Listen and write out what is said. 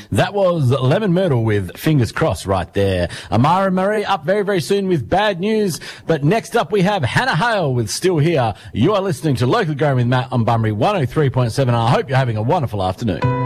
That was Lemon Myrtle with Fingers Crossed right there. Amara Murray up very, very soon with bad news. But next up we have Hannah Hale with Still Here. You are listening to Locally Growing with Matt on Bunbury 103.7. I hope you're having a wonderful afternoon.